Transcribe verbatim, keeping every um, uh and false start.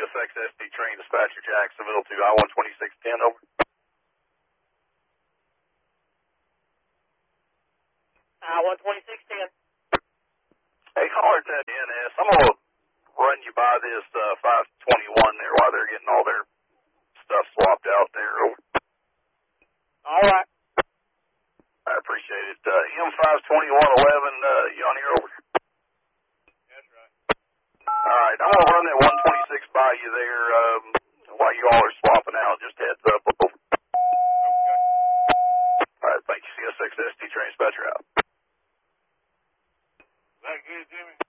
S X S D train dispatcher Jacksonville to I one twenty-six ten, over. I one twenty-six ten. Hey, holler at that N S. I'm going to run you by this uh, five twenty-one there while they're getting all their stuff swapped out there. Over. All right. I appreciate it. Uh, M five twenty-one eleven, uh, you on here, over? That's right. All right, I'm going to run that one twenty-six by you there um, while you all are swapping out. Just heads up. Over. Okay. All right, thank you. C S X S D train dispatcher out. Is that good, Jimmy?